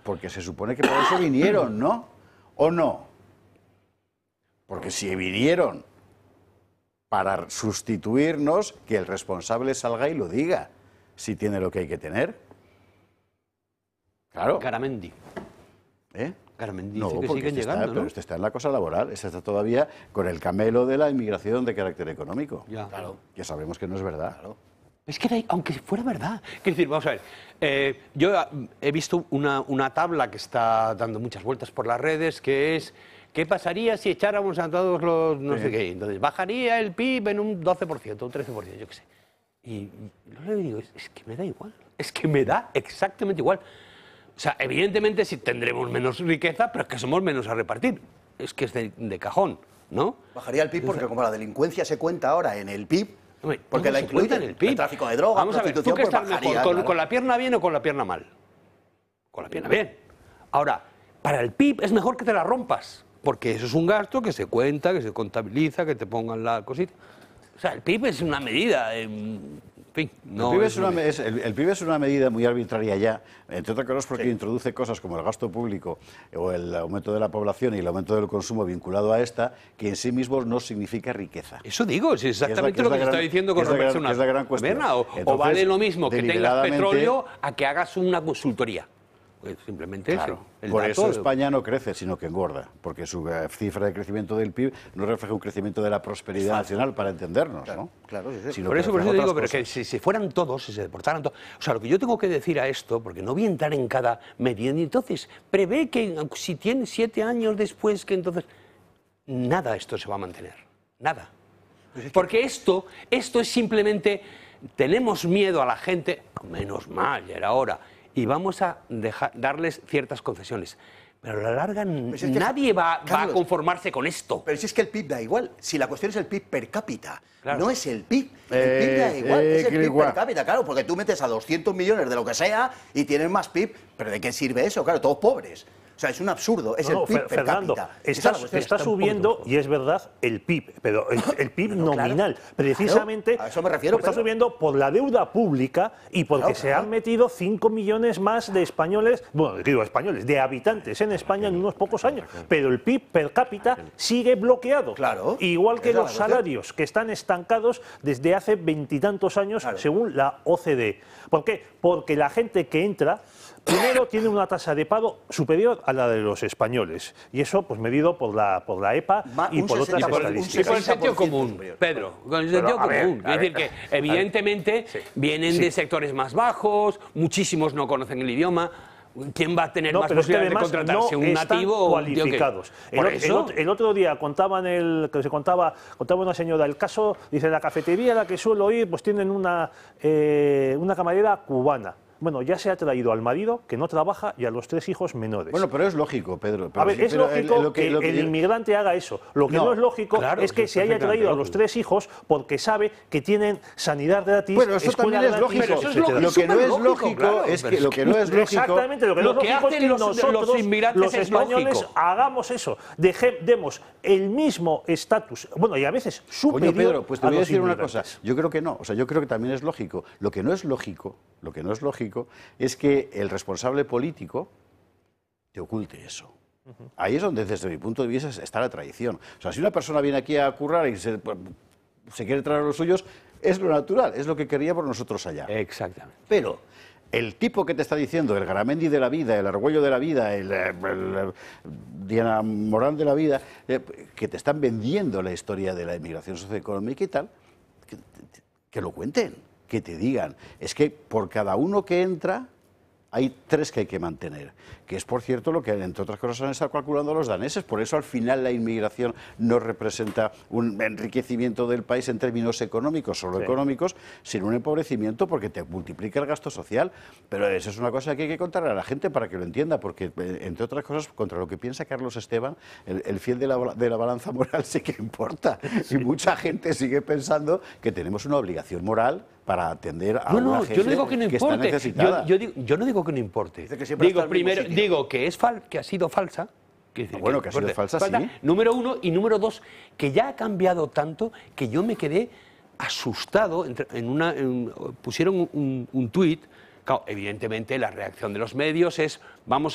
porque se supone que por eso vinieron, ¿no? ¿O no? Porque si vinieron para sustituirnos, que el responsable salga y lo diga, si tiene lo que hay que tener. Claro. Garamendi. ¿Eh? Garamendi No, dice que porque siguen este llegando, está, pero este está en la cosa laboral, este está todavía con el camelo de la inmigración de carácter económico. Ya. Claro. Que sabemos que no es verdad. Claro. Es que aunque fuera verdad. Quiero decir, vamos a ver, yo he visto una tabla que está dando muchas vueltas por las redes, que es, ¿qué pasaría si echáramos a todos los no sé qué? Entonces, bajaría el PIB en un 12%, un 13%, yo qué sé. Y yo le digo, es que me da igual, es que me da exactamente igual. O sea, evidentemente sí tendremos menos riqueza, pero es que somos menos a repartir. Es que es de cajón, ¿no? Bajaría el PIB porque como la delincuencia se cuenta ahora en el PIB, Hombre, porque ¿cómo la se cuenta incluyen en el PIB? el tráfico de drogas, Vamos a ver, ¿tú prostitución, qué pues estás mejor, bajaría, claro. con la pierna bien o con la pierna mal? Con la pierna bien. Ahora, para el PIB es mejor que te la rompas, porque eso es un gasto que se cuenta, que se contabiliza, que te pongan la cosita. O sea, el PIB es una medida, en fin, no el, PIB es el PIB es una medida muy arbitraria ya, entre otras cosas porque introduce cosas como el gasto público o el aumento de la población y el aumento del consumo vinculado a esta, que en sí mismos no significa riqueza. Eso digo, es exactamente que es lo la que se gran- está diciendo con que es la gran- respecto a una que es la gran cuestión. taberna, o Entonces, vale lo mismo que tengas deliberadamente- petróleo a que hagas una consultoría. Pues simplemente Claro, eso. El por dato eso de- España no crece, sino que engorda, porque su cifra de crecimiento del PIB no refleja un crecimiento de la prosperidad nacional, para entendernos, ¿no? Claro, sí, sí. Sino Por que eso refleja te digo, otras pero que cosas. si fueran todos, si se deportaran todos... O sea, lo que yo tengo que decir a esto, porque no voy a entrar en cada medida, y entonces prevé que si tiene 7 años después, que entonces... Nada esto se va a mantener, nada. Porque esto es simplemente... Tenemos miedo a la gente, menos mal, ya era hora, y vamos a darles ciertas concesiones. Pero a la larga es que, nadie va a Carlos, conformarse con esto. Pero si es que el PIB da igual, si la cuestión es el PIB per cápita, Claro. no es el PIB. El PIB da igual, es el PIB igual. per cápita, claro, porque tú metes a 200 millones de lo que sea y tienes más PIB, pero ¿de qué sirve eso? Claro, todos pobres. O sea, es un absurdo, es el PIB per Fernando, cápita. Esa es la cuestión. está subiendo, y es verdad, el PIB, pero el PIB nominal. Claro, Precisamente a eso me refiero, está Pedro. subiendo por la deuda pública y porque Claro, se claro. han metido 5 millones más de españoles, bueno, digo españoles, de habitantes en España en unos pocos años. Pero el PIB per cápita sigue bloqueado. Claro. Igual que Esa es la los cuestión. salarios, que están estancados desde hace veintitantos años, Claro. según la OCDE. ¿Por qué? Porque la gente que entra, primero tiene una tasa de paro superior a la de los españoles. Y eso, pues medido por la EPA y Un por otras 60%, estadísticas. Y por el 60% sentido común, superior. Pedro, con el sentido a ver, común. a Es decir, ver, que evidentemente vienen de sectores más bajos, muchísimos no conocen el idioma. ¿Quién va a tener No, más pero es que posibilidades de además contratarse? no ¿Un están nativo o un tío que- cualificados. Por eso. El otro día contaba una señora el caso, dice, la cafetería a la que suelo ir, pues tienen una camarera cubana. Bueno, ya se ha traído al marido, que no trabaja, y a los 3 hijos menores. Bueno, pero es lógico, Pedro. Pero A ver, sí, es pero lógico que el inmigrante haga eso. Lo que no es lógico claro, es que eso se es haya traído a los perfectamente 3 hijos porque sabe que tienen sanidad gratis, Bueno, eso escuela también es gratis, lógico. Pero eso es etcétera. Lo que no es superlógico, lógico claro, es pero que lo que no es lógico. Exactamente, lo que no Lo es que lógico es hacen que los nosotros, inmigrantes los es españoles, lógico. hagamos eso. Demos el mismo estatus, bueno, y a veces superior Oye, Pedro, pues te a voy a los decir una cosa. inmigrantes. Yo creo que no. O sea, yo creo que también es lógico. Lo que no es lógico es que el responsable político te oculte eso. Ahí es donde, desde mi punto de vista, está la traición. O sea, si una persona viene aquí a currar y se quiere traer a los suyos, es lo natural, es lo que queríamos nosotros allá. Exactamente. Pero el tipo que te está diciendo, el Garamendi de la vida, el Argüello de la vida, el Diana Morán de la vida, que te están vendiendo la historia de la inmigración socioeconómica y tal, que lo cuenten, que te digan. Es que por cada uno que entra, hay 3 que hay que mantener, que es, por cierto, lo que, entre otras cosas, han estado calculando los daneses. Por eso, al final, la inmigración no representa un enriquecimiento del país en términos económicos, solo económicos, sino un empobrecimiento porque te multiplica el gasto social. Pero eso es una cosa que hay que contarle a la gente para que lo entienda, porque, entre otras cosas, contra lo que piensa Carlos Esteban, el fiel de la balanza moral sí que importa. Y mucha gente sigue pensando que tenemos una obligación moral para atender a una gente yo no digo que no está importe. necesitada. Yo no digo que no importe. Dice que siempre Digo, está en el mismo primero, sitio. digo que ha sido falsa. Quiero decir, Bueno, que ha sido falsa, sí. Número 1 y número 2, que ya ha cambiado tanto que yo me quedé asustado. Pusieron un tuit. Claro, evidentemente la reacción de los medios es